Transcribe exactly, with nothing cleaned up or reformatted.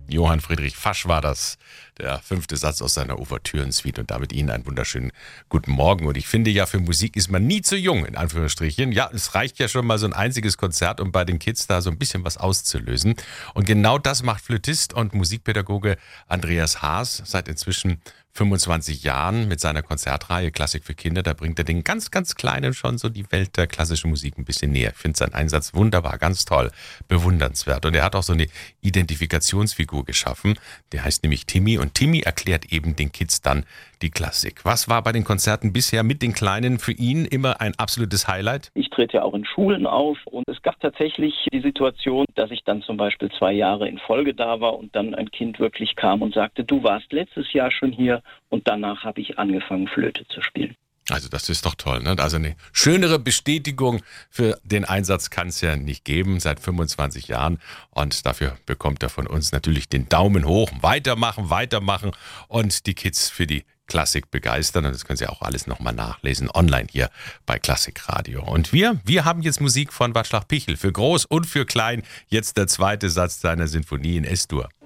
Johann Friedrich Fasch war das, der fünfte Satz aus seiner Ouvertüren-Suite und damit Ihnen einen wunderschönen guten Morgen. Und ich finde ja, für Musik ist man nie zu jung, in Anführungsstrichen. Ja, es reicht ja schon mal so ein einziges Konzert, um bei den Kids da so ein bisschen was auszulösen. Und genau das macht Flötist und Musikpädagoge Andreas Haas seit inzwischen fünfundzwanzig Jahren mit seiner Konzertreihe Klassik für Kinder. Da bringt er den ganz, ganz Kleinen schon so die Welt der klassischen Musik ein bisschen näher. Ich finde seinen Einsatz wunderbar, ganz toll, bewundernswert. Und er hat auch so eine Identifikationsfigur geschaffen, der heißt nämlich Timmy. Und Timmy erklärt eben den Kids dann die Klassik. Was war bei den Konzerten bisher mit den Kleinen für ihn immer ein absolutes Highlight? Ich trete ja auch in Schulen auf und es gab tatsächlich die Situation, dass ich dann zum Beispiel zwei Jahre in Folge da war und dann ein Kind wirklich kam und sagte, du warst letztes Jahr schon hier und danach habe ich angefangen, Flöte zu spielen. Also das ist doch toll, ne? Also eine schönere Bestätigung für den Einsatz kann es ja nicht geben, seit fünfundzwanzig Jahren. Und dafür bekommt er von uns natürlich den Daumen hoch. Weitermachen, weitermachen und die Kids für die Klassik begeistern. Und das können Sie auch alles nochmal nachlesen, online hier bei Klassikradio. Und wir, wir haben jetzt Musik von Václav Pichel für Groß und für Klein. Jetzt der zweite Satz seiner Sinfonie in S-Dur.